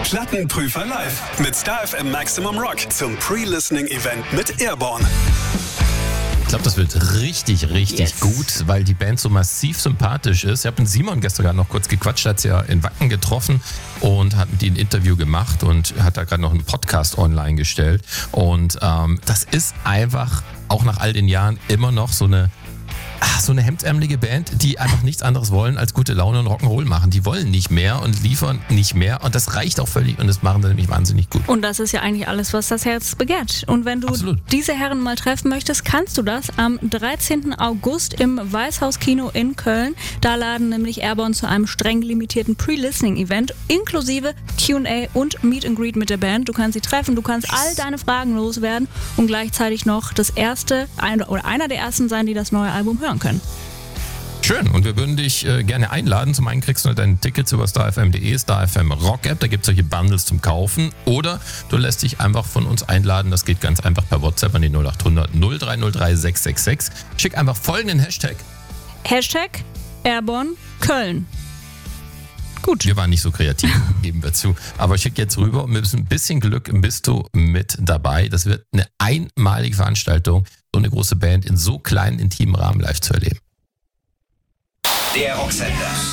Plattenprüfer live mit Star FM Maximum Rock zum Pre-Listening-Event mit Airborne. Ich glaube, das wird richtig gut, weil die Band so massiv sympathisch ist. Ich habe mit Simon gestern gerade noch kurz gequatscht, hat sie ja in Wacken getroffen und hat mit ihm ein Interview gemacht und hat da gerade noch einen Podcast online gestellt. Und das ist einfach, auch nach all den Jahren, immer noch so eine hemdsärmelige Band, die einfach nichts anderes wollen als gute Laune und Rock'n'Roll machen. Die wollen nicht mehr und liefern nicht mehr und das reicht auch völlig und das machen sie nämlich wahnsinnig gut. Und das ist ja eigentlich alles, was das Herz begehrt. Und wenn du diese Herren mal treffen möchtest, kannst du das am 13. August im Weißhaus-Kino in Köln. Da laden nämlich Airborne zu einem streng limitierten Pre-Listening-Event inklusive Q&A und Meet and Greet mit der Band. Du kannst sie treffen, du kannst all deine Fragen loswerden und gleichzeitig noch einer der ersten sein, die das neue Album hören können. Schön, und wir würden dich gerne einladen. Zum einen kriegst du deine Tickets über starfm.de, StarFM Rock App, da gibt es solche Bundles zum Kaufen. Oder du lässt dich einfach von uns einladen, das geht ganz einfach per WhatsApp an die 0800 0303 666. Schick einfach folgenden Hashtag. Hashtag Airborne Köln. Gut. Wir waren nicht so kreativ, geben wir zu. Aber schick jetzt rüber und mit ein bisschen Glück bist du mit dabei. Das wird eine einmalige Veranstaltung, so eine große Band in so kleinen, intimen Rahmen live zu erleben. Der Rocksender.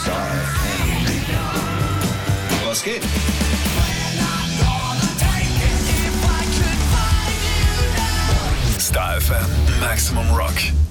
Was geht? Star FM Maximum Rock.